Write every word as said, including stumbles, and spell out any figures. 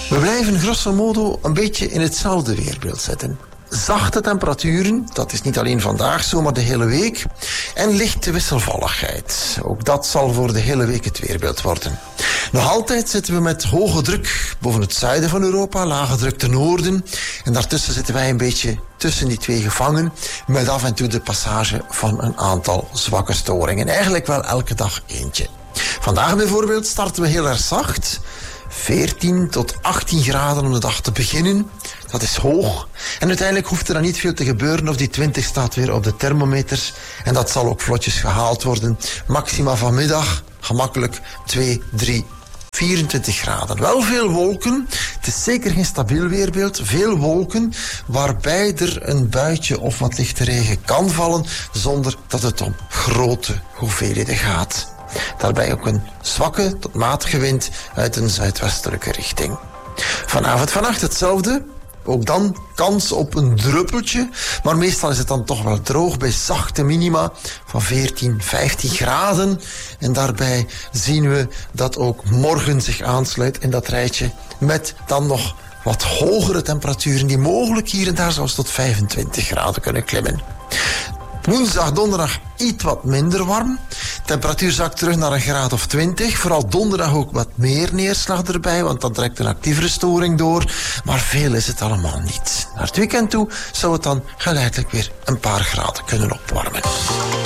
We blijven grosso modo een beetje in hetzelfde weerbeeld zitten. Zachte temperaturen, dat is niet alleen vandaag zo, maar de hele week. En lichte wisselvalligheid. Ook dat zal voor de hele week het weerbeeld worden. Nog altijd zitten we met hoge druk boven het zuiden van Europa, lage druk ten noorden. En daartussen zitten wij een beetje tussen die twee gevangen, met af en toe de passage van een aantal zwakke storingen. Eigenlijk wel elke dag eentje. Vandaag bijvoorbeeld starten we heel erg zacht. veertien tot achttien graden om de dag te beginnen. Dat is hoog. En uiteindelijk hoeft er dan niet veel te gebeuren of die twintig staat weer op de thermometers. En dat zal ook vlotjes gehaald worden. Maxima vanmiddag gemakkelijk twee, drie, vierentwintig graden. Wel veel wolken. Het is zeker geen stabiel weerbeeld. Veel wolken waarbij er een buitje of wat lichte regen kan vallen zonder dat het om grote hoeveelheden gaat. Daarbij ook een zwakke tot matige wind uit een zuidwestelijke richting. Vanavond, vannacht hetzelfde. Ook dan kans op een druppeltje. Maar meestal is het dan toch wel droog bij zachte minima van veertien, vijftien graden. En daarbij zien we dat ook morgen zich aansluit in dat rijtje. Met dan nog wat hogere temperaturen die mogelijk hier en daar zelfs tot vijfentwintig graden kunnen klimmen. Woensdag, donderdag iets wat minder warm. Temperatuur zakt terug naar een graad of twintig. Vooral donderdag ook wat meer neerslag erbij, want dan trekt een actievere storing door. Maar veel is het allemaal niet. Naar het weekend toe zou het dan geleidelijk weer een paar graden kunnen opwarmen.